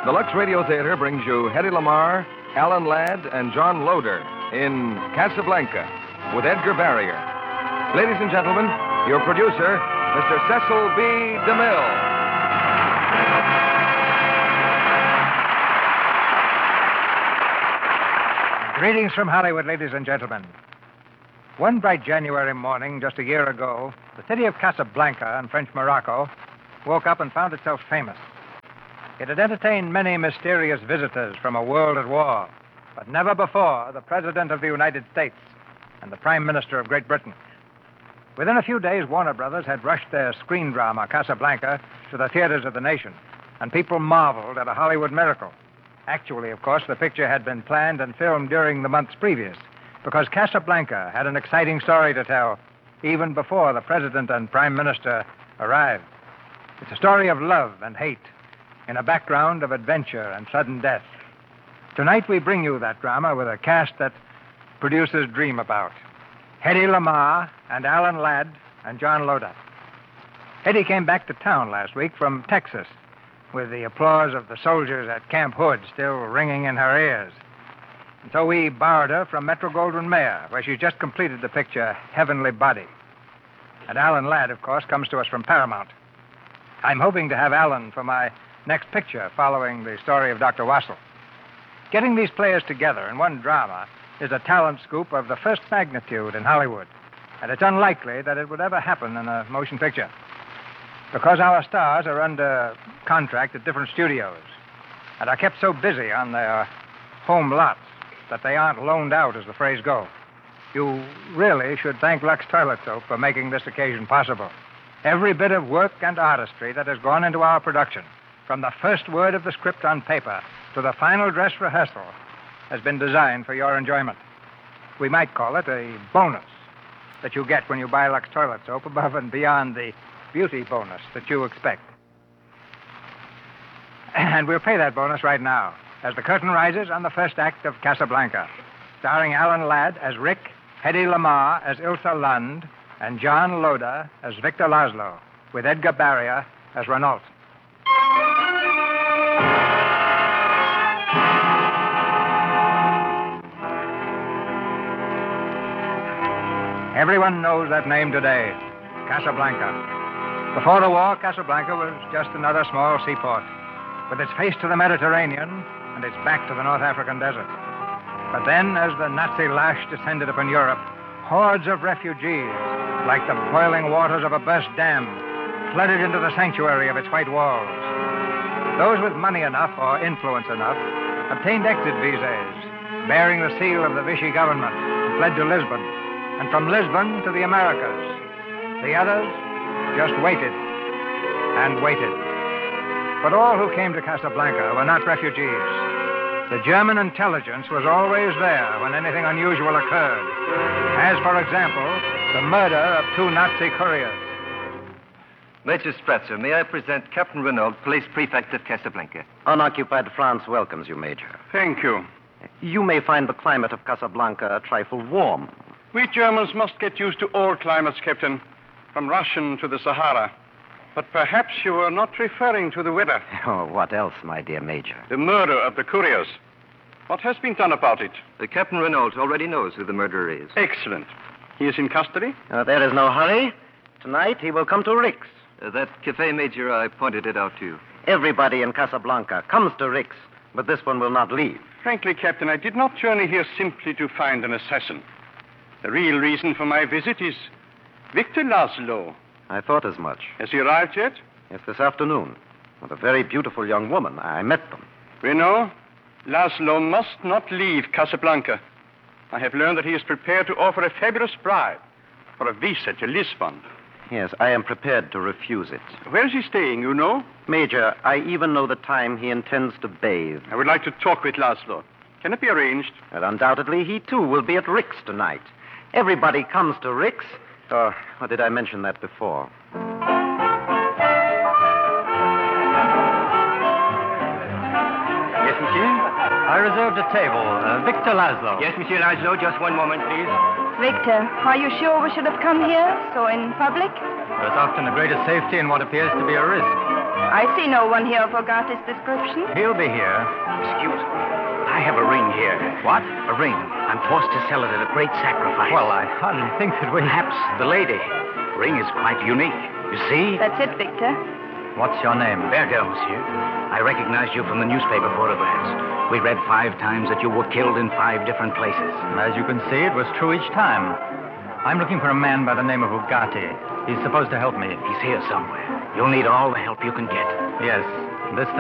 The Lux Radio Theater brings you Hedy Lamarr, Alan Ladd, and John Loder in Casablanca with Edgar Barrier. Ladies and gentlemen, your producer, Mr. Cecil B. DeMille. Greetings from Hollywood, ladies and gentlemen. One bright January morning, just a year ago, the city of Casablanca in French Morocco woke up and found itself famous. It had entertained many mysterious visitors from a world at war, but never before the President of the United States and the Prime Minister of Great Britain. Within a few days, Warner Brothers had rushed their screen drama, Casablanca, to the theaters of the nation, and people marveled at a Hollywood miracle. Actually, of course, the picture had been planned and filmed during the months previous, because Casablanca had an exciting story to tell, even before the President and Prime Minister arrived. It's a story of love and hate, in a background of adventure and sudden death. Tonight we bring you that drama with a cast that producers dream about. Hedy Lamarr and Alan Ladd and John Loder. Hedy came back to town last week from Texas, with the applause of the soldiers at Camp Hood still ringing in her ears. And so we borrowed her from Metro-Goldwyn-Mayer, where she just completed the picture Heavenly Body. And Alan Ladd, of course, comes to us from Paramount. I'm hoping to have Alan for my next picture following the story of Dr. Wassel. Getting these players together in one drama is a talent scoop of the first magnitude in Hollywood, and it's unlikely that it would ever happen in a motion picture. Because our stars are under contract at different studios and are kept so busy on their home lots that they aren't loaned out, as the phrase goes. You really should thank Lux Toilet Soap for making this occasion possible. Every bit of work and artistry that has gone into our production, from the first word of the script on paper to the final dress rehearsal, has been designed for your enjoyment. We might call it a bonus that you get when you buy Lux Toilet Soap above and beyond the beauty bonus that you expect. And we'll pay that bonus right now as the curtain rises on the first act of Casablanca, starring Alan Ladd as Rick, Hedy Lamarr as Ilsa Lund, and John Loder as Victor Laszlo, with Edgar Barrier as Renault. Everyone knows that name today, Casablanca. Before the war, Casablanca was just another small seaport, with its face to the Mediterranean and its back to the North African desert. But then, as the Nazi lash descended upon Europe, hordes of refugees, like the boiling waters of a burst dam, flooded into the sanctuary of its white walls. Those with money enough or influence enough obtained exit visas, bearing the seal of the Vichy government, and fled to Lisbon, and from Lisbon to the Americas. The others just waited and waited. But all who came to Casablanca were not refugees. The German intelligence was always there when anything unusual occurred, as, for example, the murder of 2 Nazi couriers. Major Spratzer, may I present Captain Renault, Police Prefect of Casablanca? Unoccupied France welcomes you, Major. Thank you. You may find the climate of Casablanca a trifle warm. We Germans must get used to all climates, Captain, from Russian to the Sahara. But perhaps you are not referring to the weather. Oh, what else, my dear Major? The murder of the couriers. What has been done about it? Captain Renault already knows who the murderer is. Excellent. He is in custody? There is no hurry. Tonight he will come to Rick's. That cafe, Major, I pointed it out to you. Everybody in Casablanca comes to Rick's, but this one will not leave. Frankly, Captain, I did not journey here simply to find an assassin. The real reason for my visit is Victor Laszlo. I thought as much. Has he arrived yet? Yes, this afternoon. With a very beautiful young woman. I met them. Renault, Laszlo must not leave Casablanca. I have learned that he is prepared to offer a fabulous bribe for a visa to Lisbon. Yes, I am prepared to refuse it. Where is he staying, you know? Major, I even know the time he intends to bathe. I would like to talk with Laszlo. Can it be arranged? Well, undoubtedly, he too will be at Rick's tonight. Everybody comes to Rick's. Or did I mention that before? Yes, monsieur? I reserved a table. Victor Laszlo. Yes, Monsieur Laszlo, just one moment, please. Victor, are you sure we should have come here, so in public? There's often the greatest safety in what appears to be a risk. I see no one here of Ogati's description. He'll be here. Excuse me. I have a ring here. What? A ring. I'm forced to sell it at a great sacrifice. Well, I hardly think that we... Perhaps the lady. The ring is quite unique. You see? That's it, Victor. What's your name? Berger, monsieur. I recognized you from the newspaper photographs. We read 5 times that you were killed in 5 different places. As you can see, it was true each time. I'm looking for a man by the name of Ogati. He's supposed to help me. He's here somewhere. You'll need all the help you can get. Yes, this